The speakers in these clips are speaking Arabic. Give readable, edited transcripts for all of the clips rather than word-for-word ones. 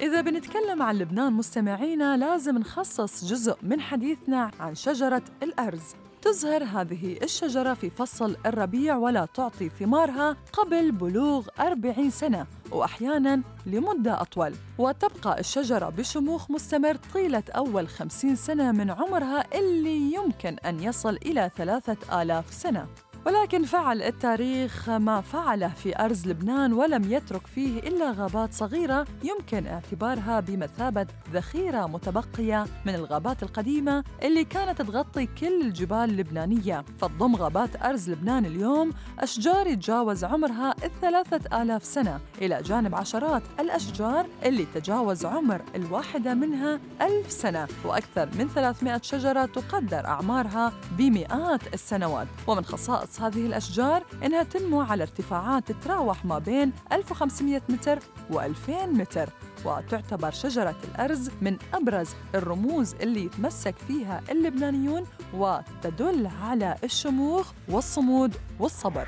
إذا بنتكلم عن لبنان مستمعينا لازم نخصص جزء من حديثنا عن شجرة الأرز. تزهر هذه الشجرة في فصل الربيع ولا تعطي ثمارها قبل بلوغ 40 سنة وأحياناً لمدة أطول، وتبقى الشجرة بشموخ مستمر طيلة أول 50 سنة من عمرها اللي يمكن أن يصل إلى 3000 سنة. ولكن فعل التاريخ ما فعله في أرز لبنان ولم يترك فيه إلا غابات صغيرة يمكن اعتبارها بمثابة ذخيرة متبقية من الغابات القديمة اللي كانت تغطي كل الجبال اللبنانية. فتضم غابات أرز لبنان اليوم أشجار يتجاوز عمرها 3000 سنة، إلى جانب عشرات الأشجار اللي تجاوز عمر الواحدة منها 1000 سنة، وأكثر من 300 شجرة تقدر أعمارها بمئات السنوات. ومن خصائص هذه الأشجار إنها تنمو على ارتفاعات تتراوح ما بين 1500 متر و2000 متر، وتعتبر شجرة الأرز من أبرز الرموز اللي يتمسك فيها اللبنانيون وتدل على الشموخ والصمود والصبر.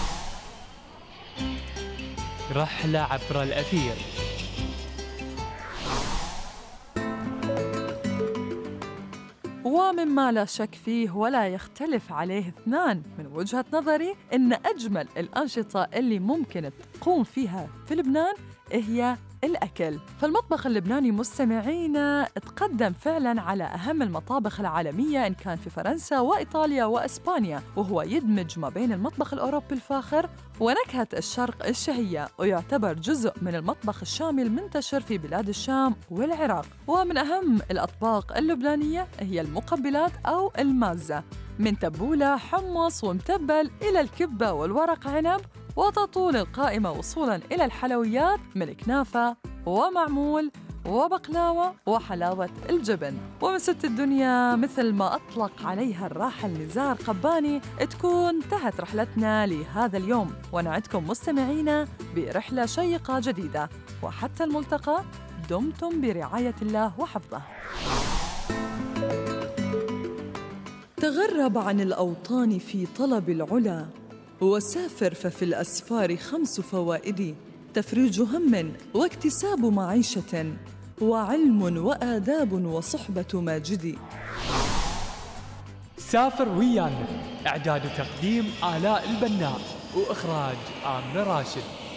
رحلة عبر الأثير. ومما لا شك فيه ولا يختلف عليه اثنان من وجهة نظري إن أجمل الأنشطة اللي ممكن تقوم فيها في لبنان هي الأكل. فالمطبخ اللبناني مستمعينا تقدم فعلاً على أهم المطابخ العالمية إن كان في فرنسا وإيطاليا وإسبانيا، وهو يدمج ما بين المطبخ الأوروبي الفاخر ونكهة الشرق الشهية، ويعتبر جزء من المطبخ الشامي المنتشر في بلاد الشام والعراق. ومن أهم الأطباق اللبنانية هي المقبلات أو المازة، من تبولة حمص ومتبل إلى الكبة والورق عنب، وتطول القائمة وصولاً إلى الحلويات من كنافة ومعمول وبقلاوة وحلاوة الجبن. ومن ست الدنيا مثل ما أطلق عليها الراحل نزار قباني تكون انتهت رحلتنا لهذا اليوم، ونعدكم مستمعينا برحلة شيقة جديدة، وحتى الملتقى دمتم برعاية الله وحفظه. تغرب عن الأوطان في طلب العلا، وسافر ففي الأسفار 5 فوائد: تفريج هم واكتساب معيشة وعلم وآداب وصحبة ماجد. سافر ويانا. إعداد وتقديم آلاء البناء، وإخراج آمنة راشد.